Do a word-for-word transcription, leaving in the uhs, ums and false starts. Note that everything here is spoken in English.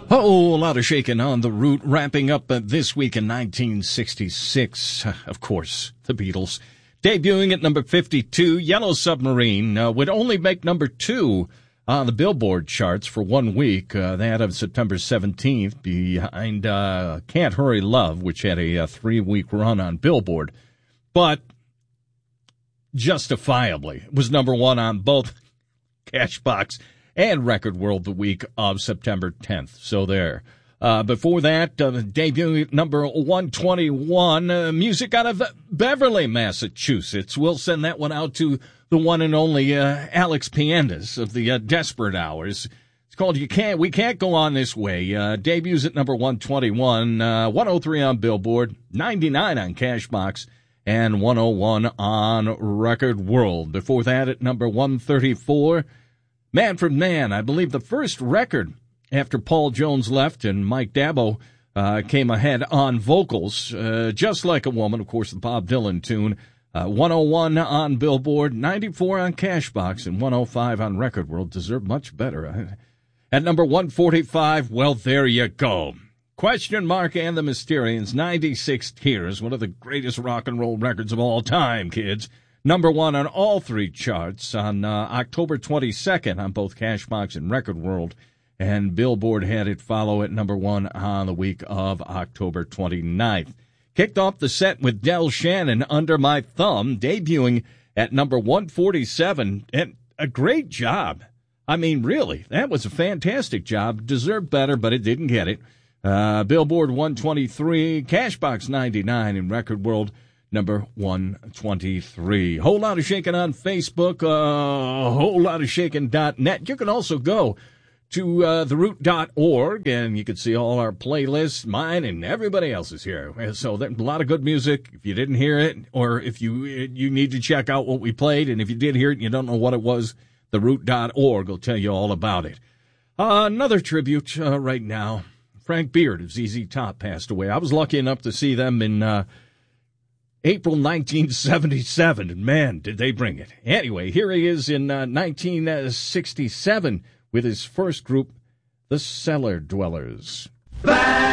Oh, a lot of shaking on the route, wrapping up uh, this week in nineteen sixty-six. Uh, of course, the Beatles. Debuting at number fifty-two, Yellow Submarine uh, would only make number two on the Billboard charts for one week, uh, that of September seventeenth, behind uh, Can't Hurry Love, which had a, a three-week run on Billboard. But justifiably was number one on both Cashbox and Record World the week of September tenth. So there. Uh, before that, uh, debuting at number one twenty-one, uh, music out of Beverly, Massachusetts. We'll send that one out to the one and only uh, Alex Piendas of the uh, Desperate Hours. It's called You Can't, We Can't Go On This Way. Uh, debuts at number one twenty-one, uh, one oh three on Billboard, ninety-nine on Cashbox, and one oh one on Record World. Before that, at number one thirty-four, Man from Man, I believe the first record after Paul Jones left and Mike Dabo uh, came ahead on vocals. Uh, Just Like a Woman, of course, the Bob Dylan tune. Uh, one oh one on Billboard, ninety-four on Cashbox, and one oh five on Record World. Deserve much better. At number one forty-five, well, there you go. Question Mark and the Mysterians, ninety-six Tears, one of the greatest rock and roll records of all time, kids. Number one on all three charts on uh, October twenty-second on both Cashbox and Record World. And Billboard had it follow at number one on the week of October twenty-ninth. Kicked off the set with Del Shannon, Under My Thumb, debuting at number one forty-seven. And a great job. I mean, really, that was a fantastic job. Deserved better, but it didn't get it. Uh, Billboard one twenty-three, Cashbox ninety-nine, and Record World number one twenty-three. Whole lot of shaking on Facebook, a uh, whole lot of shaking dot net. You can also go to uh, the root dot org, and you can see all our playlists, mine and everybody else's here. So there's a lot of good music. If you didn't hear it, or if you you need to check out what we played, and if you did hear it and you don't know what it was, the root dot org will tell you all about it. Uh, another tribute uh, right now. Frank Beard of Z Z Top passed away. I was lucky enough to see them in uh, April nineteen seventy-seven, and man, did they bring it. Anyway, here he is in uh, nineteen sixty-seven with his first group, the Cellar Dwellers. Bye.